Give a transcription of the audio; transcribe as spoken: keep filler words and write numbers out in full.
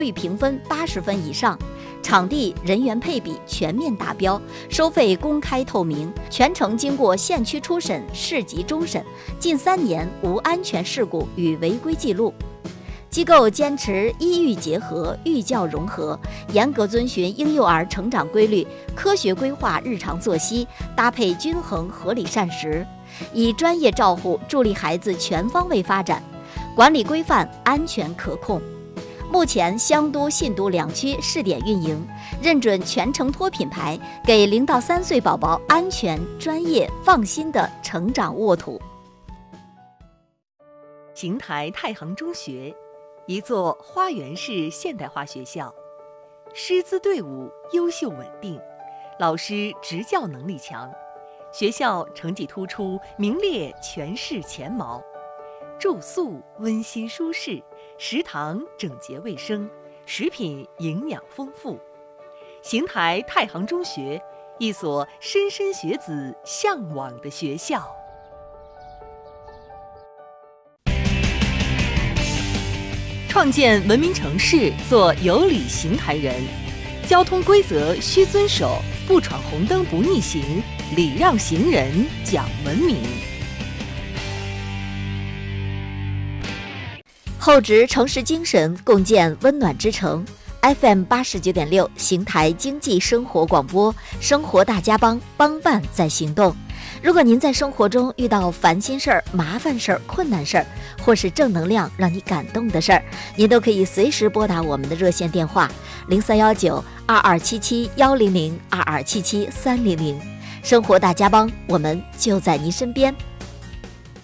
率评分八十分以上，场地人员配比全面达标，收费公开透明，全程经过县区初审、市级终审，近三年无安全事故与违规记录。机构坚持医育结合、寓教融合，严格遵循婴幼儿成长规律，科学规划日常作息，搭配均衡合理膳食，以专业照护助力孩子全方位发展，管理规范、安全可控。目前湘都、信都两区试点运营，认准全程托品牌，给零到三岁宝宝安全、专业、放心的成长沃土。 邢台太行中学，一座花园式现代化学校，师资队伍优秀稳定，老师执教能力强，学校成绩突出，名列全市前茅。住宿温馨舒适，食堂整洁卫生，食品营养丰富。邢台太行中学，一所莘莘学子向往的学校。创建文明城市，做有礼邢台人。交通规则需遵守，不闯红灯不逆行，礼让行人讲文明。 厚植城市精神，共建温暖之城。F M 八十九点六，邢台经济生活广播，生活大家帮，帮办在行动。如果您在生活中遇到烦心事儿、麻烦事儿、困难事儿，或是正能量让你感动的事儿，您都可以随时拨打我们的热线电话零三幺九二二七七幺零零二二七七三零零。生活大家帮，我们就在您身边。